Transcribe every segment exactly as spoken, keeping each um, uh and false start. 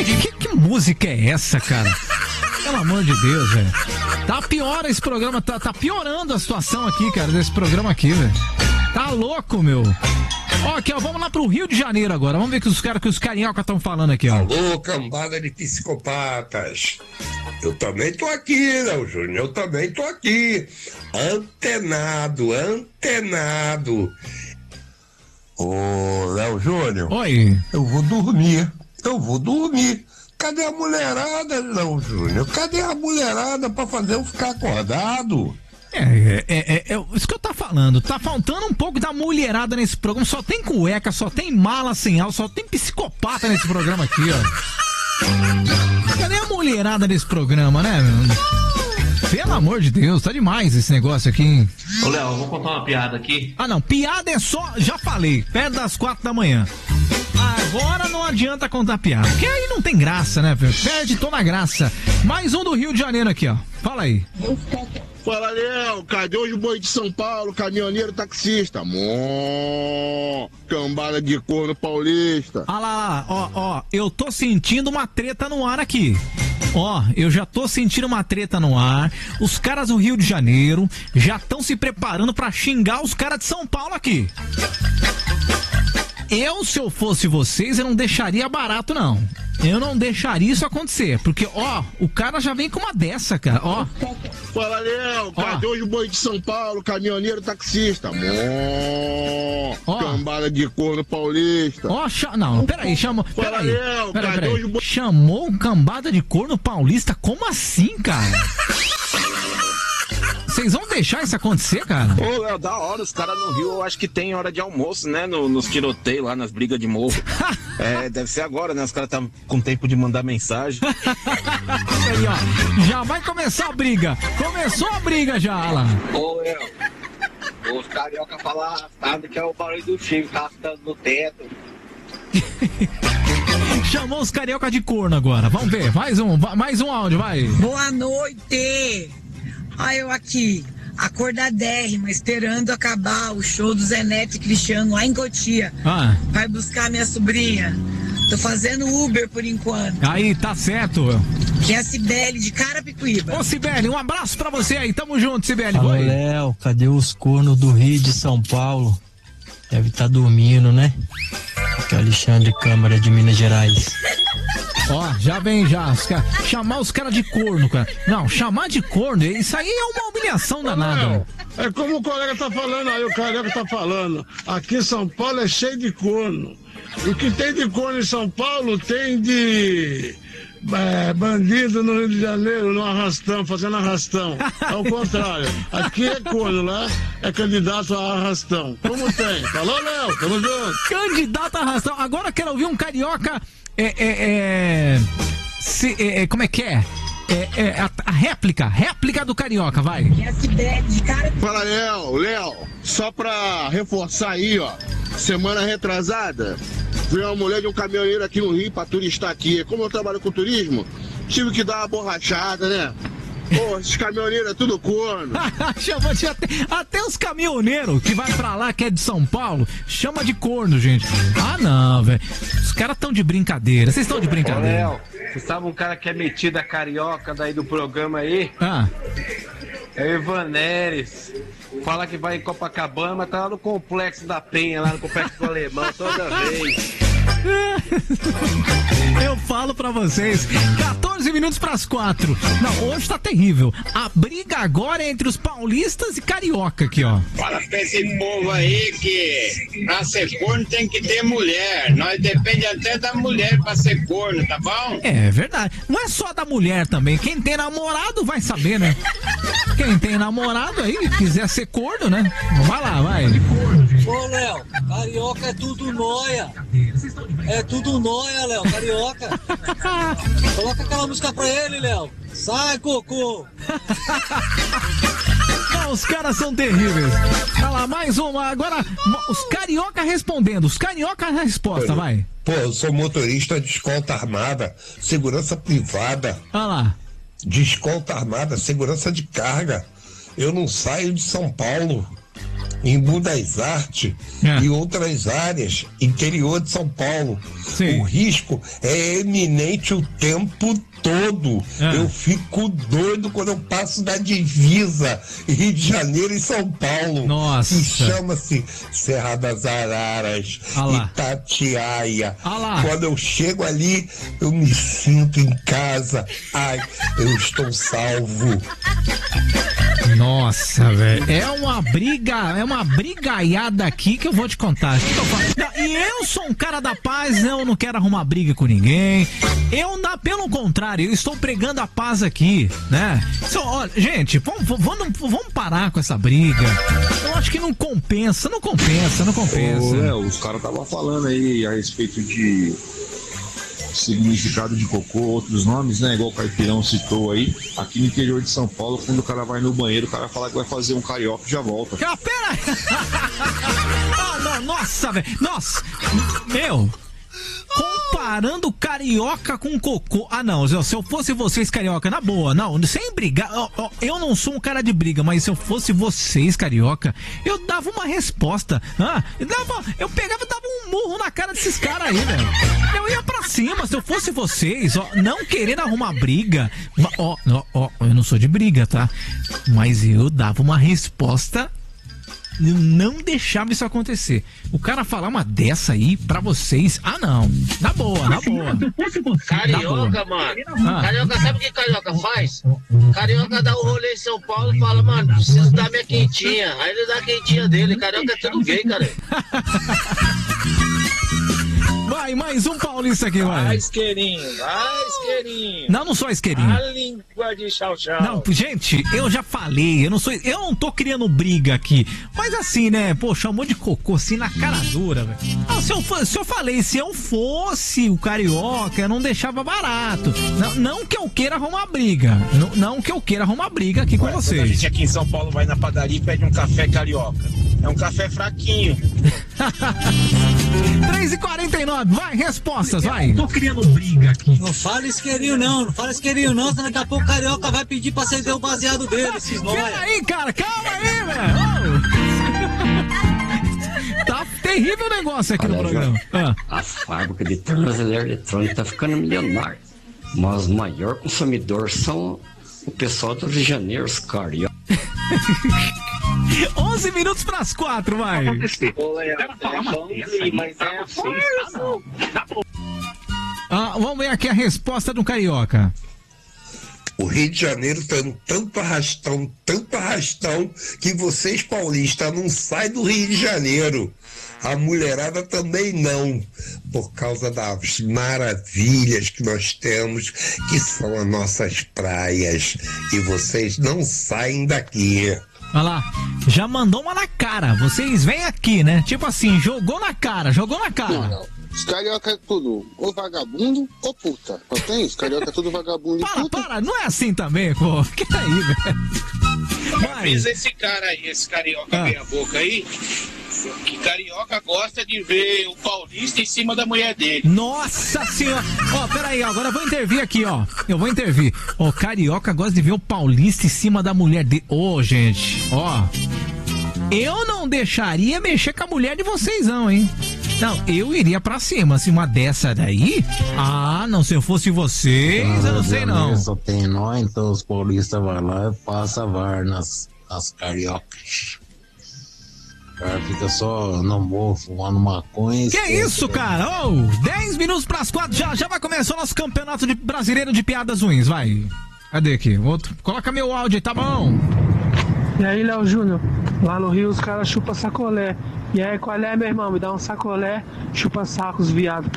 Que, que música é essa, cara? Pelo amor de Deus, velho. Tá pior esse programa, tá, tá piorando a situação aqui, cara, desse programa aqui, velho. Tá louco, meu. Ó, aqui, ó, vamos lá pro Rio de Janeiro agora. Vamos ver que os caras que os carioca estão falando aqui, ó. Alô, cambada de psicopatas. Eu também tô aqui, Léo Júnior. Eu também tô aqui. Antenado, antenado. Ô, Léo Júnior. Oi. Eu vou dormir. Eu vou dormir. Cadê a mulherada, Léo Júnior? Cadê a mulherada pra fazer eu ficar acordado? É, é, é, é, isso que eu tô falando. Tá faltando um pouco da mulherada nesse programa. Só tem cueca, só tem mala sem alça, só tem psicopata nesse programa aqui, ó. Cadê a mulherada nesse programa, né, meu? Pelo amor de Deus, tá demais esse negócio aqui, hein? Ô, Léo, eu vou contar uma piada aqui. Ah, não, piada é só, já falei, perto das quatro da manhã. Agora não adianta contar piada, porque aí não tem graça, né, velho? Perde toda a graça. Mais um do Rio de Janeiro aqui, ó. Fala aí. Fala, Léo, cadê os boi de São Paulo, caminhoneiro taxista? Mó, cambada de corno paulista. Ah lá, lá, ó, ó, eu tô sentindo uma treta no ar aqui. Ó, eu já tô sentindo uma treta no ar. Os caras do Rio de Janeiro já estão se preparando pra xingar os caras de São Paulo aqui. Eu, se eu fosse vocês, eu não deixaria barato, não. Eu não deixaria isso acontecer, porque, ó, o cara já vem com uma dessa, cara, ó. Fala, Léo, cadê ó. os boi de São Paulo, caminhoneiro taxista? Mó, ó. Cambada de corno paulista. Ó, cha... não, peraí, chamou... Fala, peraí, Léo, peraí, cadê peraí. os boi... Chamou cambada de corno paulista? Como assim, cara? Vocês vão deixar isso acontecer, cara? Ô, Léo, da hora, os caras no Rio, eu acho que tem hora de almoço, né? No, nos tiroteios lá, nas brigas de morro. É, deve ser agora, né? Os caras estão com tempo de mandar mensagem. Aí, ó, já vai começar a briga. Começou a briga já, Alan. Ô, Léo, os carioca falam arrastado que é o barulho do time arrastando no teto. Chamou os carioca de corno agora. Vamos ver, mais um, mais um áudio, vai. Boa noite. Olha eu aqui, acordadérrima, esperando acabar o show do Zé Neto e Cristiano lá em Cotia. Ah. Vai buscar minha sobrinha. Tô fazendo Uber por enquanto. Aí, tá certo. Que é a Cibele de Carapicuíba. Ô, Cibele, um abraço pra você aí. Tamo junto, Cibele. Alô, Léo, cadê os cornos do Rio de São Paulo? Deve estar tá dormindo, né? Que é o Alexandre Câmara de Minas Gerais. Ó, já vem já, os cara, chamar os caras de corno, cara. Não, chamar de corno, isso aí é uma humilhação danada. Não, é como o colega tá falando aí, o carioca tá falando. Aqui em São Paulo é cheio de corno. O que tem de corno em São Paulo tem de é, bandido no Rio de Janeiro, no arrastão, fazendo arrastão. Ao contrário, aqui é corno, lá é candidato a arrastão. Como tem? Falou, Léo? Tamo junto. Candidato a arrastão. Agora quero ouvir um carioca. É, é, é, se, é, é, como é que é? É, é a, a réplica, réplica do carioca, vai. Fala, Léo, Léo, só pra reforçar aí, ó, semana retrasada, veio uma mulher de um caminhoneiro aqui no Rio pra turistar aqui. Como eu trabalho com turismo, tive que dar uma borrachada, né? Pô, esses caminhoneiros é tudo corno. Chama de até, até os caminhoneiros que vai pra lá, que é de São Paulo, chama de corno, gente. Ah, não, velho. Os caras tão de brincadeira. Vocês estão de brincadeira. Ô, Léo, você sabe um cara que é metido a carioca daí do programa aí? Ah. É o Ivan Neres. Fala que vai em Copacabana, mas tá lá no Complexo da Penha, lá no Complexo do Alemão, toda vez. Eu falo pra vocês, quatorze minutos pras quatro. Não, hoje tá terrível. A briga agora é entre os paulistas e carioca aqui, ó. Fala pra esse povo aí que pra ser corno tem que ter mulher. Nós depende até da mulher pra ser corno, tá bom? É verdade. Não é só da mulher também. Quem tem namorado vai saber, né? Quem tem namorado aí, quiser ser corno, né? Vai lá, vai. Ô, Léo, carioca é tudo nóia. É tudo nóia, Léo, carioca. Coloca aquela música pra ele, Léo. Sai, cocô. Não, os caras são terríveis. Olha lá, mais uma. Agora, os carioca respondendo. Os carioca na resposta, vai. Pô, eu sou motorista de escolta armada, segurança privada. Olha lá. De escolta armada, segurança de carga. Eu não saio de São Paulo. em Budas Artes é. e outras áreas, interior de São Paulo. Sim. O risco é eminente o tempo todo. É. Eu fico doido quando eu passo da divisa Rio de Janeiro e São Paulo. Nossa. Que chama-se Serra das Araras, Alá. Itatiaia. Alá. Quando eu chego ali, eu me sinto em casa. Ai, eu estou salvo. Nossa, velho. É uma briga, é uma brigaiada aqui que eu vou te contar. E eu sou um cara da paz, eu não quero arrumar briga com ninguém. Eu, na, pelo contrário, eu estou pregando a paz aqui, né? So, olha, gente, vamos, vamos, vamos parar com essa briga. Eu acho que não compensa, não compensa, não compensa. Ô, Léo, os caras estavam falando aí a respeito de significado de cocô, outros nomes, né? Igual o Caipirão citou aí. Aqui no interior de São Paulo, quando o cara vai no banheiro, o cara fala que vai fazer um carioca e já volta. Ah, pera aí! Ah, não, nossa, velho! Nossa! Meu! Comparando carioca com cocô. Ah, não, se eu fosse vocês, carioca, na boa, não, sem brigar. Eu não sou um cara de briga, mas se eu fosse vocês, carioca, eu dava uma resposta. Ah, eu, dava, eu pegava e dava um murro na cara desses caras aí, velho. Eu ia pra cima, se eu fosse vocês, ó, não querendo arrumar briga. Ó, ó, ó, eu não sou de briga, tá? Mas eu dava uma resposta. Eu não deixava isso acontecer. O cara falar uma dessa aí pra vocês. Ah, não. Na boa, na boa. Carioca, mano. Ah. Carioca, sabe o que carioca faz? Carioca dá o um rolê em São Paulo e fala, mano, preciso dar minha quentinha. Aí ele dá a quentinha dele. Carioca é tudo gay, cara. Vai, mais um paulista aqui, vai. Vai, isqueirinho, vai, isqueirinho. Não, não sou isqueirinho. A língua de chau-chau. Não, gente, eu já falei, eu não sou, eu não tô criando briga aqui. Mas assim, né, pô, chamou de cocô assim na cara dura, velho. Ah, se, eu, se eu falei, se eu fosse o carioca, eu não deixava barato. Não, não que eu queira arrumar briga. Não, não que eu queira arrumar briga aqui com Ué, vocês. A gente aqui em São Paulo vai na padaria e pede um café carioca. É um café fraquinho. três e quarenta e nove, vai, respostas, vai. Tô criando briga aqui. Não fala isqueirinho não, não fala isqueirinho não, senão daqui a pouco o carioca vai pedir pra acender o baseado dele, esses nóia. Peraí, cara, calma aí, velho. Tá terrível o negócio aqui Olha, no programa. Ah. A fábrica de tornozeleira eletrônica tá ficando milionária, mas o maior consumidor são o pessoal do Rio de Janeiro, os carioca. onze minutos para as quatro, vai. Ah, vamos ver aqui a resposta do carioca. O Rio de Janeiro tá dando tanto arrastão, tanto arrastão, que vocês paulistas não saem do Rio de Janeiro. A mulherada também não, por causa das maravilhas que nós temos, que são as nossas praias. E vocês não saem daqui. Olha lá, já mandou uma na cara. Vocês vêm aqui, né? Tipo assim, jogou na cara, jogou na cara. Não, não. Os carioca é tudo ou vagabundo ou puta. Não tem isso? Carioca é tudo vagabundo para, e puta. Para, não é assim também, pô. Que aí, velho? Avisa esse cara aí, esse carioca ah. meia boca aí, que carioca gosta de ver o paulista em cima da mulher dele. Nossa senhora! Ó, oh, peraí, agora eu vou intervir aqui, ó. Eu vou intervir. Ó, oh, carioca gosta de ver o paulista em cima da mulher dele. Ô, oh, gente, ó. Oh, eu não deixaria mexer com a mulher de vocês, não, hein? Não, eu iria pra cima. Se uma dessa daí. Ah, não, se eu fosse vocês, ah, eu não sei não. Só tem nós, então os paulistas vão lá e passam V A R nas, nas cariocas. O cara fica só no morro, fumando maconha. Que isso, cara? Oh, dez minutos pras quatro, já, já vai começar o nosso campeonato de brasileiro de piadas ruins, vai. Cadê aqui? Outro. Coloca meu áudio aí, tá bom? E aí, Léo Júnior, lá no Rio os caras chupam sacolé. E aí, qual é, meu irmão? Me dá um sacolé, chupa sacos, viado.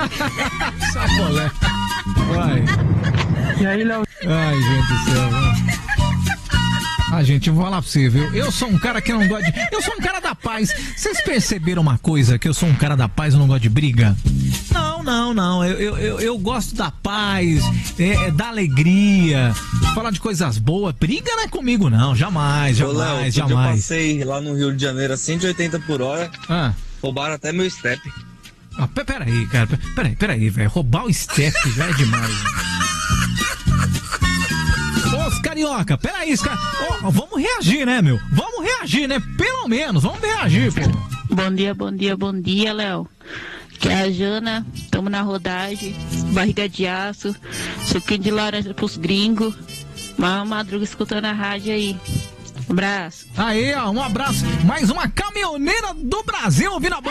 Sacolé. Vai. E aí, Léo? Ai, gente do céu, mano. Ah, gente, eu vou falar pra você, viu? Eu sou um cara que não gosta de... Eu sou um cara da paz. Vocês perceberam uma coisa? Que eu sou um cara da paz, eu não gosto de briga? Não, não, não. Eu, eu, eu, eu gosto da paz, é, da alegria, falar de coisas boas. Briga não é comigo, não. Jamais, jamais, Ô, Léo, jamais. Eu passei lá no Rio de Janeiro a cento e oitenta por hora. Ah. Roubaram até meu step. Ah, peraí, cara. Peraí, peraí, velho. Roubar o step já é demais. Os caras carioca, peraí, cara. Oh, vamos reagir, né, meu? Vamos reagir, né? Pelo menos, vamos reagir, pô. Bom dia, bom dia, bom dia, Léo. Que é a Jana, tamo na rodagem, barriga de aço, suquinho de laranja pros gringos. Uma madruga escutando a rádio aí. Um abraço. Aí, ó, um abraço. Mais uma caminhoneira do Brasil ouvindo a Band.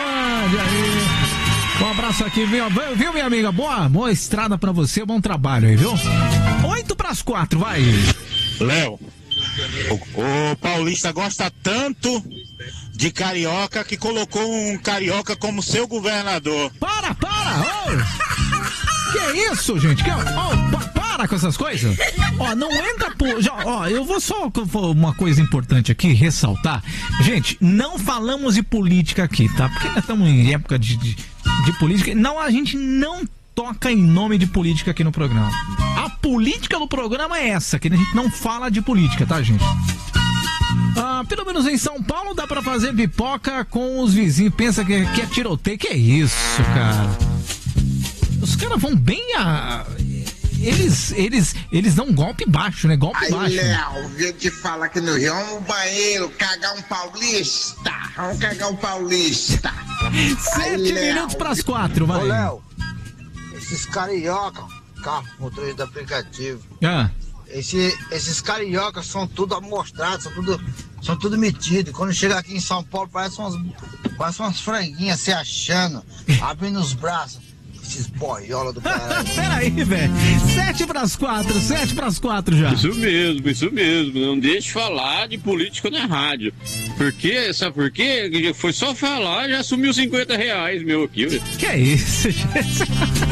Aí. Um abraço aqui, viu, viu minha amiga? Boa, boa estrada pra você, bom trabalho aí, viu? Oito pras quatro, vai. Léo, o, o paulista gosta tanto de carioca que colocou um carioca como seu governador. Para, para! Oh. Que isso, gente? Que, oh, para com essas coisas! Ó, não entra por... Já, ó, eu vou só... Uma coisa importante aqui, ressaltar. Gente, não falamos de política aqui, tá? Porque nós estamos em época de, de, de política. Não, a gente não toca em nome de política aqui no programa. A política do programa é essa, que a gente não fala de política, tá, gente? Ah, pelo menos em São Paulo dá pra fazer pipoca com os vizinhos. Pensa que, que é tiroteio. Que é isso, cara? Os caras vão bem a... Eles, eles, eles dão um golpe baixo, né? Golpe Aí, baixo. Léo, vem te falar aqui no Rio, vamos no banheiro, cagar um paulista. Vamos cagar um paulista. Sete minutos pras quatro, vai. Ô, Léo, esses carioca, carro motorista do aplicativo. Ah. Esse, esses cariocas são tudo amostrados, são tudo, são tudo metidos. Quando chega aqui em São Paulo, parece umas, parece umas franguinhas se achando, abrindo os braços. Esses boiola do caralho. Peraí, velho. Sete pras quatro, sete pras quatro já. Isso mesmo, isso mesmo. Não deixe falar de política na rádio. Porque, sabe por quê? Foi só falar, já sumiu cinquenta reais meu aqui. Véio. Que é isso, gente?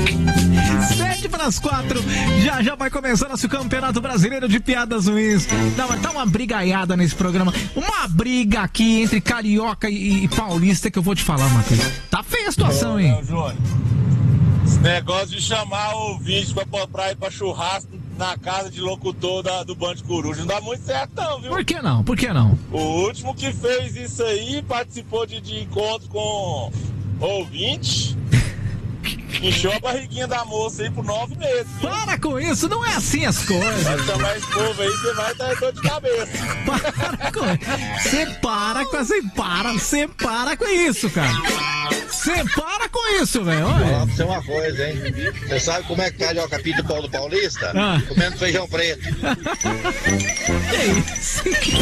Sete pras quatro, já já vai começar nosso Campeonato Brasileiro de Piadas Ruins. Não, mas tá uma brigaiada nesse programa. Uma briga aqui entre carioca e, e paulista que eu vou te falar, Matheus. Tá feia a situação, hein? Esse negócio de chamar o ouvinte pra, pra ir pra churrasco na casa de locutor da, do Band Coruja não dá muito certo não, viu? Por que não? Por que não? O último que fez isso aí participou de, de encontro com ouvinte, encheu a barriguinha da moça aí por nove meses. Viu? Para com isso, não é assim as coisas. Vai chamar esse povo aí, você vai dar dor de cabeça. Para com Você para com essa... Para, você para com isso, cara. Você para com isso, velho. Vou falar pra você uma coisa, hein? Você sabe como é que carioca pita o pau do paulista? Ah. Comendo feijão preto. Que isso?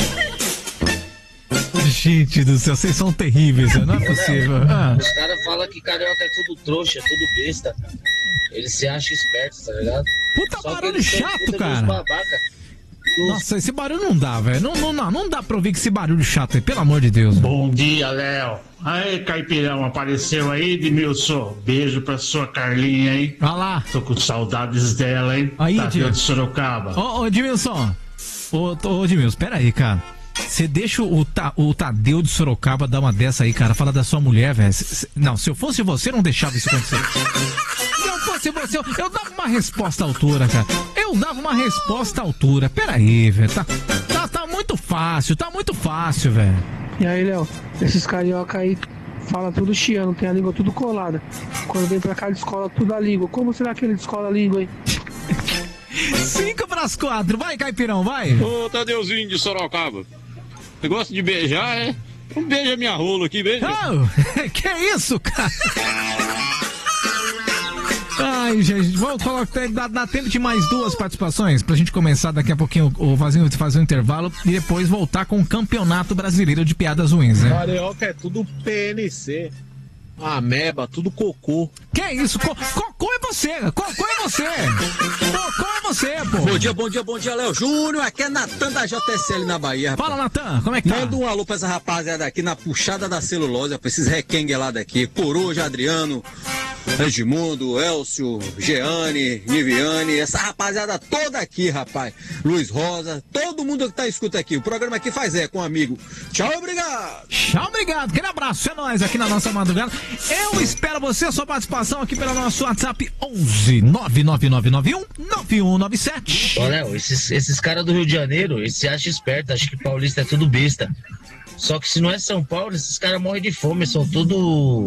Gente do céu, vocês são terríveis, não é possível. Ah. Os caras falam que carioca é tudo trouxa, é tudo besta. Eles se acham espertos, tá ligado? Puta Só barulho chato, cara. Nossa, esse barulho não dá, velho. Não, não, não, não dá pra ouvir que esse barulho chato aí, pelo amor de Deus. Bom dia, Léo. Aí, Caipirão, apareceu aí, Edmilson. Beijo pra sua Carlinha, hein? Olha lá. Tô com saudades dela, hein? Aí, Tadeu de Sorocaba. Ô, ô, Edmilson. Ô, ô, Edmilson, pera aí, cara. Você deixa o, ta, o Tadeu de Sorocaba dar uma dessa aí, cara. Fala da sua mulher, velho. Não, se eu fosse você, eu não deixava isso acontecer. Se eu fosse você, eu, eu dava uma resposta à altura, cara. Eu dava uma resposta à altura. Pera aí, velho. Tá, tá, tá muito fácil, tá muito fácil, velho. E aí, Léo, esses carioca aí fala tudo chiano, tem a língua tudo colada. Quando vem pra cá, descola tudo a língua. Como será que ele descola a língua, hein? Cinco pras quatro, vai, Caipirão, vai. Ô, Tadeuzinho de Sorocaba. Você gosta de beijar, é? Então beija minha rola aqui, beija. Oh, que isso, cara? Ai, gente, vamos colocar, dá, dá tempo de mais duas participações pra gente começar daqui a pouquinho o fazer, fazer um intervalo e depois voltar com o Campeonato Brasileiro de Piadas Ruins, né? Carioca é tudo P N C. Ameba, tudo cocô. Que isso? Co cocô é você, cocô é você. Cocô é você, pô. Bom dia, bom dia, bom dia, Léo Júnior. Aqui é Natan da J S L na Bahia, rapaz. Fala, Natan, como é que tá? Manda um alô pra essa rapaziada aqui na puxada da celulose, pra esses requengue lá daqui. Coruja, Adriano, Edmundo, Elcio, Jeane, Niviane, essa rapaziada toda aqui, rapaz. Luiz Rosa, todo mundo que tá escuta aqui. O programa aqui faz é com um amigo. Tchau, obrigado. Tchau, obrigado. Aquele abraço, é nóis aqui na nossa madrugada. Eu espero você, a sua participação aqui pelo nosso WhatsApp onze nove nove nove nove um nove um nove sete. Ô, Léo, esses, esses caras do Rio de Janeiro, eles se acham espertos, acham que paulista é tudo besta. Só que se não é São Paulo, esses caras morrem de fome, são tudo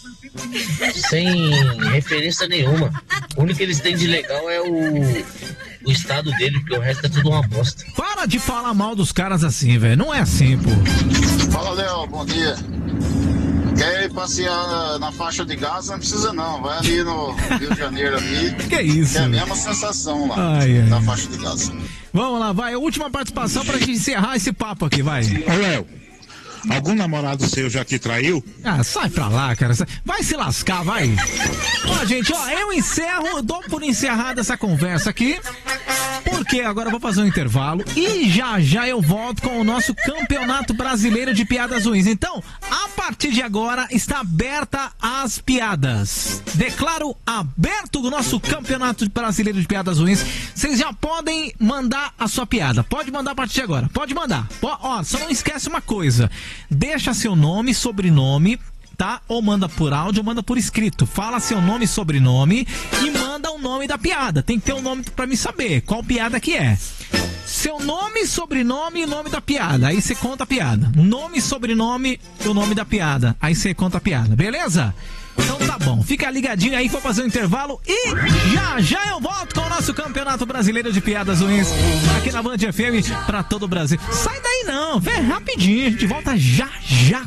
sem referência nenhuma. O único que eles têm de legal é o o estado dele, porque o resto é tudo uma bosta. Para de falar mal dos caras assim, velho. Não é assim, pô. Fala, Léo, bom dia. Quer ir passear na faixa de Gaza? Não precisa não, vai ali no Rio de Janeiro ali. Que isso? Que é a mesma sensação lá, ai, ai. na faixa de Gaza. Vamos lá, vai, última participação pra gente encerrar esse papo aqui, vai. Ô, Léo, algum namorado seu já te traiu? Ah, sai pra lá, cara. Vai se lascar, vai. Ó, gente, ó, eu encerro, eu dou por encerrada essa conversa aqui, porque agora eu vou fazer um intervalo e já já eu volto com o nosso Campeonato Brasileiro de Piadas Ruins. Então, a partir de agora está aberta as piadas. Declaro aberto o nosso Campeonato Brasileiro de Piadas Ruins. Vocês já podem mandar a sua piada. Pode mandar a partir de agora. Pode mandar. Ó, só não esquece uma coisa. Deixa seu nome, sobrenome, tá? Ou manda por áudio ou manda por escrito. Fala seu nome e sobrenome e manda o nome da piada. Tem que ter um nome pra mim saber qual piada que é. Seu nome, sobrenome e nome da piada. Aí você conta a piada. Nome, sobrenome e o nome da piada. Aí você conta a piada. Beleza? Então tá bom. Fica ligadinho aí, vou fazer um intervalo e já já eu volto com o nosso Campeonato Brasileiro de Piadas Ruins aqui na Band F M pra todo o Brasil. Sai daí não, vem rapidinho. A gente volta já já